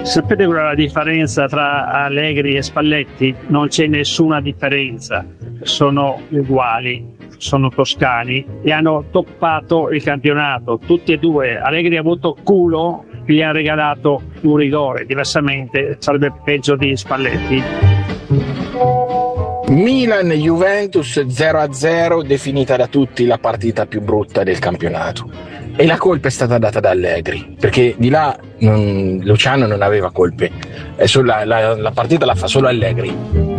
Sapete qual è la differenza tra Allegri e Spalletti? Non c'è nessuna differenza, sono uguali, sono toscani e hanno toppato il campionato, tutti e due. Allegri ha avuto culo, gli ha regalato un rigore, diversamente sarebbe peggio di Spalletti. Milan-Juventus 0-0, definita da tutti la partita più brutta del campionato. E la colpa è stata data da Allegri, perché di là Luciano non aveva colpe. La partita la fa solo Allegri.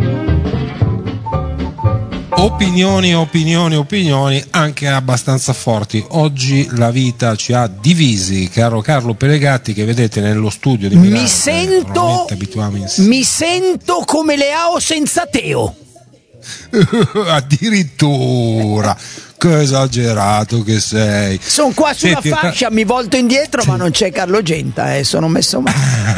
Opinioni anche abbastanza forti. Oggi la vita ci ha divisi, caro Carlo Pelegatti, che vedete nello studio di Milano. Mi sento come Leao senza Teo. Addirittura, che esagerato che sei. Sono qua sulla fascia, mi volto indietro, ma non c'è Carlo Genta, sono messo male.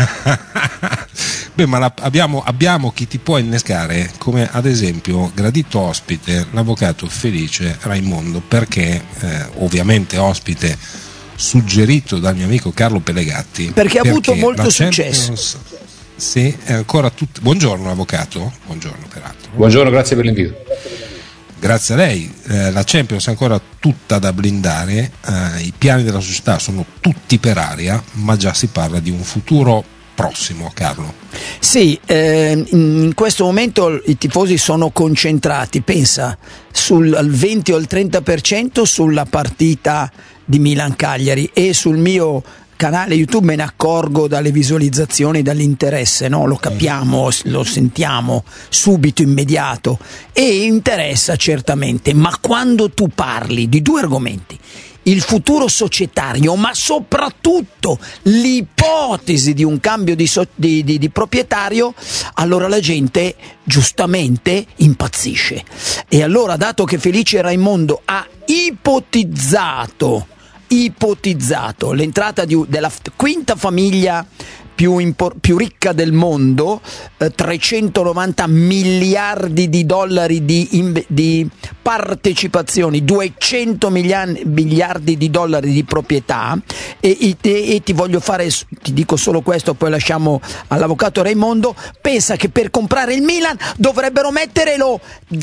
Beh, ma abbiamo chi ti può innescare, come ad esempio gradito ospite l'avvocato Felice Raimondo, perché ovviamente ospite suggerito dal mio amico Carlo Pelegatti, perché ha avuto molto successo. Sì, è ancora tutto. Buongiorno avvocato, buongiorno peraltro. Buongiorno, grazie per l'invito. Grazie a lei. La Champions è ancora tutta da blindare, i piani della società sono tutti per aria, ma già si parla di un futuro prossimo, Carlo. Sì, in questo momento i tifosi sono concentrati, pensa, al 20 o al 30% sulla partita di Milan-Cagliari, e sul mio canale YouTube me ne accorgo dalle visualizzazioni, dall'interesse, no? Lo capiamo, lo sentiamo subito, immediato, e interessa certamente. Ma quando tu parli di due argomenti, il futuro societario, ma soprattutto l'ipotesi di un cambio di proprietario, allora la gente giustamente impazzisce. E allora, dato che Felice Raimondo ha ipotizzato l'entrata della quinta famiglia più ricca del mondo, 390 miliardi di dollari di partecipazioni, 200 miliardi di dollari di proprietà, e ti dico solo questo, poi lasciamo all'avvocato Raimondo. Pensa che per comprare il Milan dovrebbero mettere lo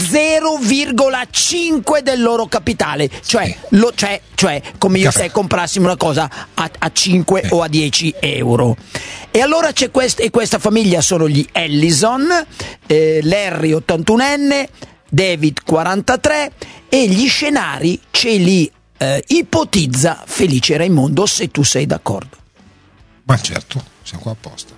0,5 del loro capitale, cioè come io e te comprassimo una cosa a 5 o a 10 euro. E allora c'è questa famiglia, sono gli Ellison, Larry 81enne, David 43, e gli scenari ce li ipotizza Felice Raimondo, se tu sei d'accordo. Ma certo, siamo qua apposta.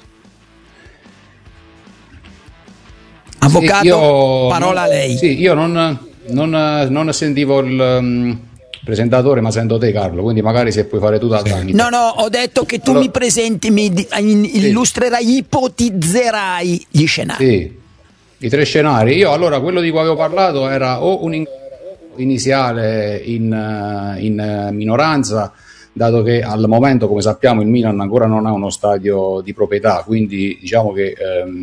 Avvocato, parola a lei. Sì, io non sentivo il presentatore, ma sento te, Carlo, quindi magari se puoi fare tu da No, ho detto che tu mi presenti, illustrerai, ipotizzerai gli scenari. Sì, i tre scenari. Io allora, quello di cui avevo parlato era o un iniziale in minoranza, dato che al momento, come sappiamo, il Milan ancora non ha uno stadio di proprietà, quindi diciamo che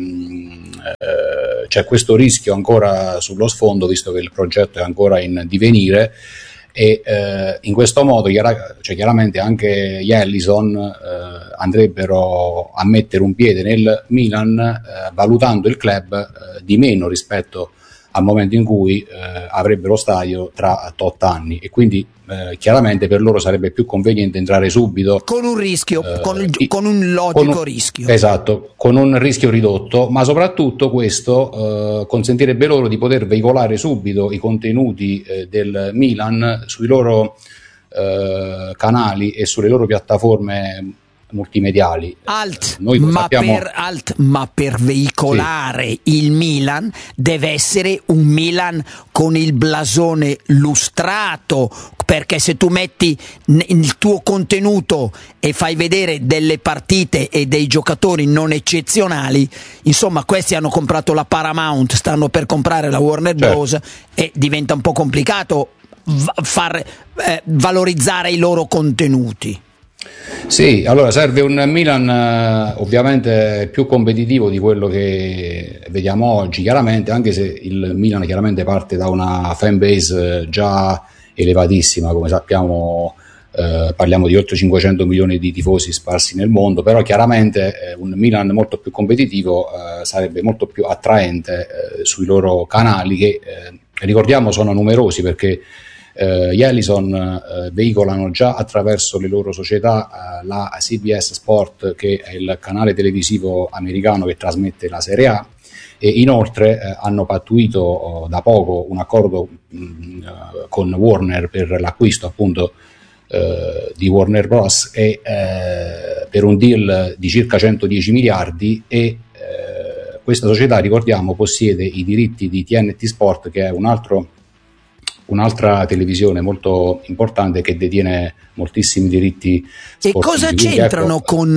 c'è questo rischio ancora sullo sfondo, visto che il progetto è ancora in divenire. E in questo modo chiaramente anche gli Ellison andrebbero a mettere un piede nel Milan, valutando il club di meno rispetto al momento in cui avrebbero stadio tra 8 anni, e quindi chiaramente per loro sarebbe più conveniente entrare subito con un rischio, con un logico rischio. Esatto, con un rischio ridotto, ma soprattutto questo consentirebbe loro di poter veicolare subito i contenuti del Milan sui loro canali e sulle loro piattaforme multimediali. Ma per veicolare il Milan deve essere un Milan con il blasone lustrato, perché se tu metti il tuo contenuto e fai vedere delle partite e dei giocatori non eccezionali, insomma, questi hanno comprato la Paramount, stanno per comprare la Warner Bros. E diventa un po' complicato far valorizzare i loro contenuti. Sì, allora serve un Milan ovviamente più competitivo di quello che vediamo oggi, chiaramente, anche se il Milan chiaramente parte da una fan base già elevatissima, come sappiamo parliamo di oltre 500 milioni di tifosi sparsi nel mondo, però chiaramente un Milan molto più competitivo sarebbe molto più attraente sui loro canali che ricordiamo sono numerosi, perché gli Ellison veicolano già attraverso le loro società la CBS Sport, che è il canale televisivo americano che trasmette la Serie A, e inoltre hanno pattuito da poco un accordo con Warner per l'acquisto appunto di Warner Bros. E per un deal di circa 110 miliardi e questa società, ricordiamo, possiede i diritti di TNT Sport, che è un'altra televisione molto importante che detiene moltissimi diritti sportivi. E cosa c'entrano con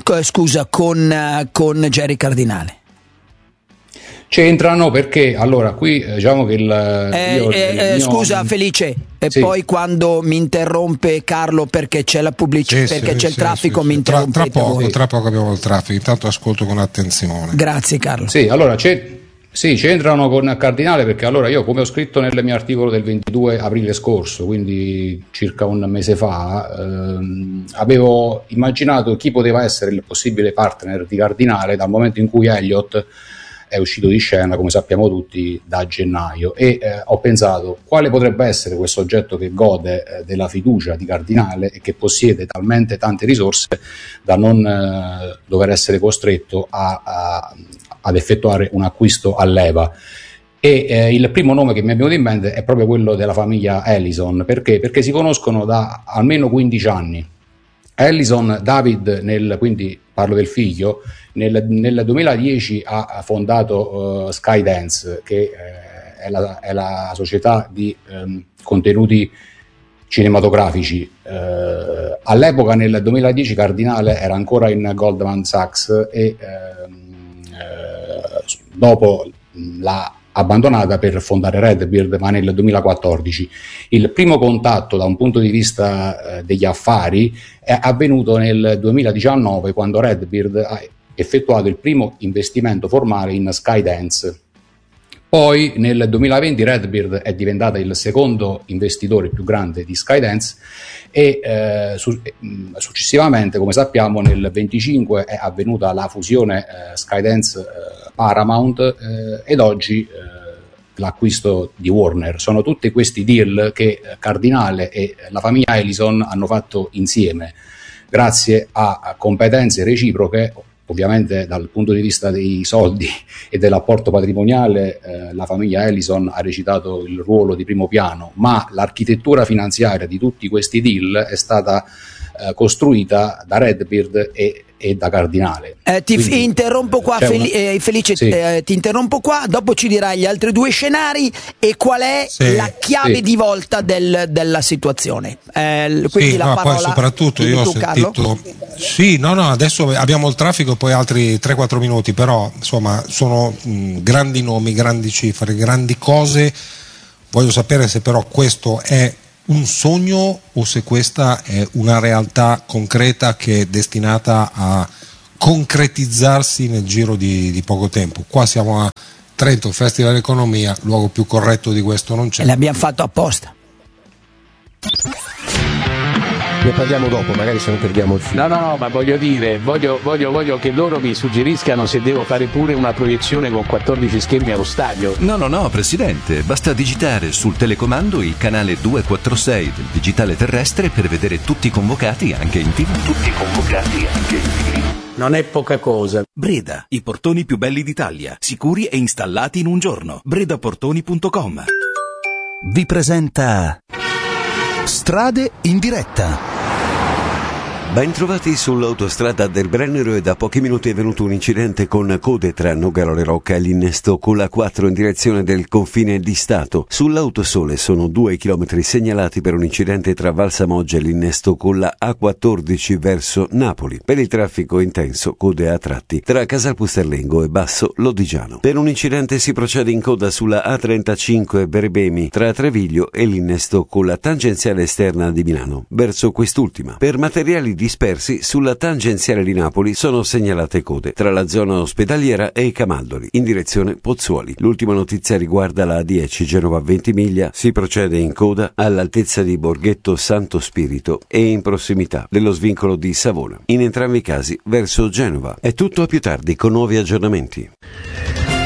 Jerry Cardinale? C'entrano perché allora qui diciamo che scusa Felice, sì. Poi quando mi interrompe Carlo perché c'è la pubblicità, perché c'è il traffico, mi interrompe. Tra poco abbiamo il traffico, intanto ascolto con attenzione. Grazie Carlo. Sì, allora c'entrano con Cardinale perché allora io, come ho scritto nel mio articolo del 22 aprile scorso, quindi circa un mese fa, avevo immaginato chi poteva essere il possibile partner di Cardinale dal momento in cui Elliott è uscito di scena, come sappiamo tutti, da gennaio, e ho pensato quale potrebbe essere quel soggetto che gode della fiducia di Cardinale e che possiede talmente tante risorse da non dover essere costretto ad effettuare un acquisto a leva. E il primo nome che mi è venuto in mente è proprio quello della famiglia Ellison. Perché si conoscono da almeno 15 anni. Ellison, David, quindi parlo del figlio, nel 2010 ha fondato Skydance, che è la società di contenuti cinematografici. All'epoca, nel 2010, Cardinale era ancora in Goldman Sachs e dopo l'ha abbandonata per fondare Redbird, ma nel 2014. Il primo contatto da un punto di vista degli affari è avvenuto nel 2019, quando Redbird ha effettuato il primo investimento formale in Skydance. Poi nel 2020 Redbird è diventata il secondo investitore più grande di Skydance e successivamente, come sappiamo, nel 2025 è avvenuta la fusione Skydance Paramount ed oggi l'acquisto di Warner. Sono tutti questi deal che Cardinale e la famiglia Ellison hanno fatto insieme grazie a competenze reciproche. Ovviamente dal punto di vista dei soldi e dell'apporto patrimoniale la famiglia Ellison ha recitato il ruolo di primo piano, ma l'architettura finanziaria di tutti questi deal è stata costruita da Redbird e da Cardinale. Ti interrompo qua, Felice, sì. Ti interrompo qua, dopo ci dirai gli altri due scenari e qual è la chiave di volta della situazione. Quindi la parola, poi soprattutto io ho sentito adesso abbiamo il traffico e poi altri 3-4 minuti, però insomma sono grandi nomi, grandi cifre, grandi cose. Voglio sapere se però questo è un sogno o se questa è una realtà concreta che è destinata a concretizzarsi nel giro di poco tempo. Qua siamo a Trento Festival Economia, luogo più corretto di questo non c'è. E l'abbiamo fatto apposta. Ne parliamo dopo, magari se non perdiamo il filo. No, ma voglio dire, voglio che loro mi suggeriscano se devo fare pure una proiezione con 14 schermi allo stadio. No, Presidente, basta digitare sul telecomando il canale 246 del digitale terrestre per vedere tutti convocati anche in TV. Non è poca cosa. Breda, i portoni più belli d'Italia, sicuri e installati in un giorno. bredaportoni.com vi presenta Strade in diretta. Ben trovati sull'autostrada del Brennero e da pochi minuti è venuto un incidente con code tra Nogaro Le Rocca e l'innesto con la 4 in direzione del confine di Stato. Sull'autosole sono 2 chilometri segnalati per un incidente tra Valsamoggia e l'innesto con la A14 verso Napoli. Per il traffico intenso, code a tratti tra Casalpusterlengo e Basso Lodigiano. Per un incidente si procede in coda sulla A35 Berbemi tra Treviglio e l'innesto con la tangenziale esterna di Milano verso quest'ultima. Per materiali di dispersi, sulla tangenziale di Napoli sono segnalate code tra la zona ospedaliera e i Camaldoli in direzione Pozzuoli. L'ultima notizia riguarda la A10 Genova Ventimiglia, si procede in coda all'altezza di Borghetto Santo Spirito e in prossimità dello svincolo di Savona, in entrambi i casi verso Genova. È tutto, a più tardi con nuovi aggiornamenti.